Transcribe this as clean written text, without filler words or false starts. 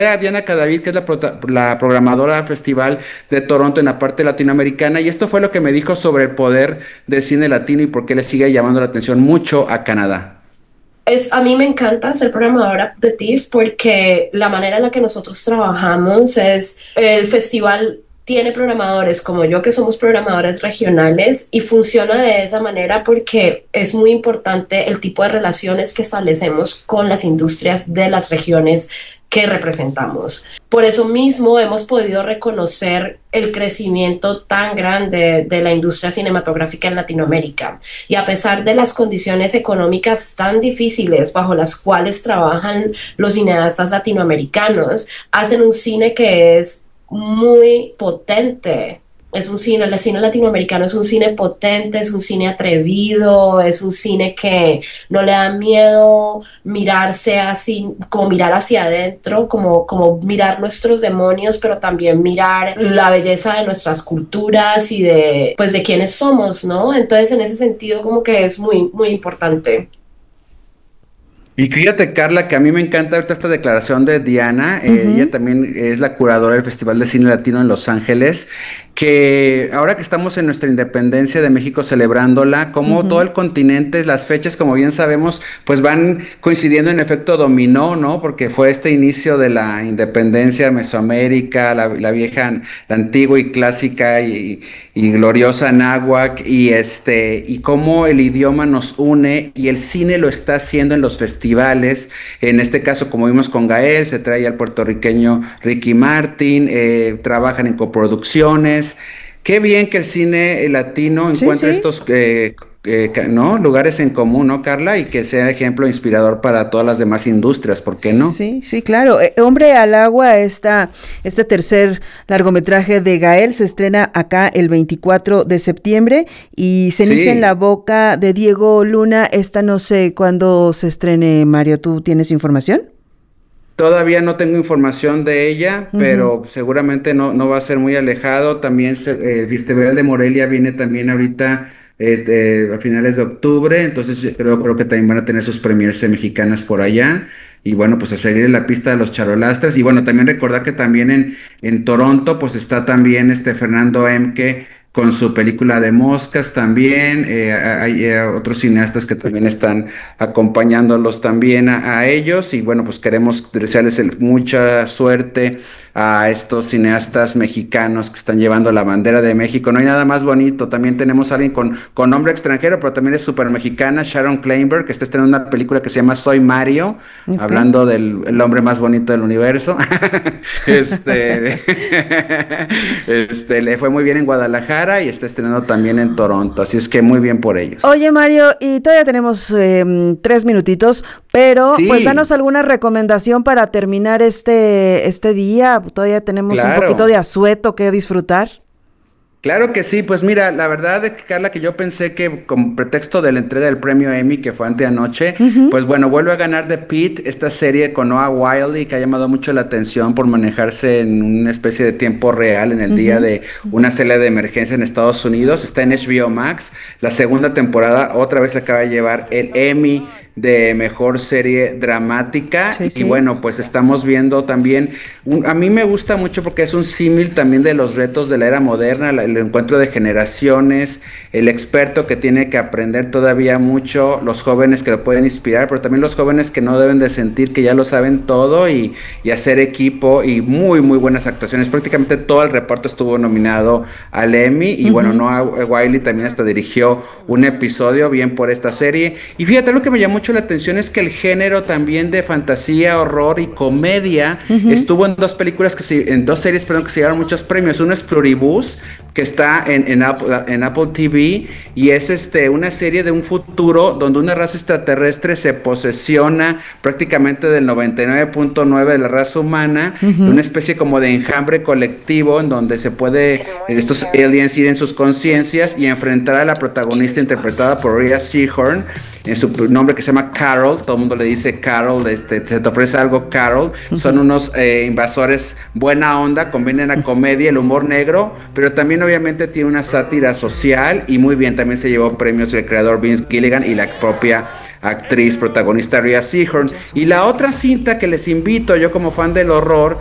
a Diana Cadavid, que es la programadora del Festival de Toronto en la parte latinoamericana, y esto fue lo que me dijo sobre el poder del cine latino y por qué le sigue llamando la atención mucho a Canadá. A mí me encanta ser programadora de TIFF porque la manera en la que nosotros trabajamos es el festival tiene programadores como yo que somos programadores regionales y funciona de esa manera porque es muy importante el tipo de relaciones que establecemos con las industrias de las regiones que representamos. Por eso mismo hemos podido reconocer el crecimiento tan grande de la industria cinematográfica en Latinoamérica. Y a pesar de las condiciones económicas tan difíciles bajo las cuales trabajan los cineastas latinoamericanos, hacen un cine que es muy potente. Es un cine, el cine latinoamericano es un cine potente, es un cine atrevido, es un cine que no le da miedo mirarse así, como mirar hacia adentro, como mirar nuestros demonios, pero también mirar la belleza de nuestras culturas y de, pues, de quiénes somos, ¿no? Entonces, en ese sentido, como que es muy, muy importante. Y fíjate, Carla, que a mí me encanta ahorita esta declaración de Diana. Ella Ujú, también es la curadora del Festival de Cine Latino en Los Ángeles, que ahora que estamos en nuestra independencia de México celebrándola, como todo ujú. el continente, las fechas, como bien sabemos, pues van coincidiendo en efecto dominó, ¿no? Porque fue este inicio de la independencia de Mesoamérica, la vieja, la antigua y clásica y gloriosa náhuatl, y cómo el idioma nos une y el cine lo está haciendo en los festivales. En este caso, como vimos con Gael, se trae al puertorriqueño Ricky Martin, trabajan en coproducciones. Qué bien que el cine latino Sí, encuentre sí. estos ¿no? lugares en común, ¿no, Carla? Y que sea ejemplo inspirador para todas las demás industrias, ¿por qué no? Sí, sí, claro. Hombre al agua, este tercer largometraje de Gael se estrena acá el 24 de septiembre y Ceniza en la Sí. boca de Diego Luna. Esta no sé cuándo se estrene, Mario. ¿Tú tienes información? Todavía no tengo información de ella, Ujú. pero seguramente no va a ser muy alejado. También el Festival de Morelia viene también ahorita a finales de octubre, entonces yo creo que también van a tener sus premiers mexicanas por allá. Y bueno, pues a seguir en la pista de los charolastras. Y bueno, también recordar que también en Toronto, pues está también Fernando Emke con su película de Moscas también. Hay otros cineastas que también están acompañándolos también a ellos y bueno, pues queremos desearles mucha suerte a estos cineastas mexicanos que están llevando la bandera de México. No hay nada más bonito, también tenemos a alguien con nombre extranjero, pero también es súper mexicana, Sharon Kleinberg, que está estrenando una película que se llama Soy Mario, Ok. hablando del el hombre más bonito del universo. este, le fue muy bien en Guadalajara y está estrenando también en Toronto, así es que muy bien por ellos. Oye, Mario, y todavía tenemos 3 minutitos, pero pues danos Sí, alguna recomendación para terminar este día. Todavía tenemos un poquito de claro. asueto que disfrutar. Claro que sí, pues mira, la verdad es que Carla, que yo pensé que con pretexto de la entrega del premio Emmy, que fue anteanoche, Ujú, pues bueno, vuelve a ganar The Pitt, esta serie con Noah Wyle que ha llamado mucho la atención por manejarse en una especie de tiempo real en el día ujú, de ujú. una serie de emergencia en Estados Unidos. Está en HBO Max. La segunda temporada otra vez acaba de llevar el Emmy de mejor serie dramática Sí, y sí. bueno, pues estamos viendo también, a mí me gusta mucho porque es un símil también de los retos de la era moderna, el encuentro de generaciones, el experto que tiene que aprender todavía mucho, los jóvenes que lo pueden inspirar, pero también los jóvenes que no deben de sentir que ya lo saben todo y hacer equipo y muy, muy buenas actuaciones. Prácticamente todo el reparto estuvo nominado al Emmy y bueno, Ujú, Noah Wiley también hasta dirigió un episodio bien por esta serie. Y fíjate, lo que me llamó mucho la atención es que el género también de fantasía, horror y comedia ujú. estuvo en en dos series, perdón, que se llevaron muchos premios. Uno es Pluribus, que está en Apple TV, y es una serie de un futuro donde una raza extraterrestre se posesiona prácticamente del 99.9 de la raza humana, Ujú. una especie como de enjambre colectivo en donde se puede, estos aliens ir en sus conciencias y enfrentar a la protagonista interpretada por Rhea Seehorn, en su nombre que se llama Carol, todo el mundo le dice Carol, se te ofrece algo Carol, son Ujú. unos invasores buena onda, combinan la comedia, el humor negro, pero también obviamente tiene una sátira social y muy bien, también se llevó premios el creador Vince Gilligan y la propia actriz protagonista Rhea Seehorn. Y la otra cinta que les invito, yo como fan del horror,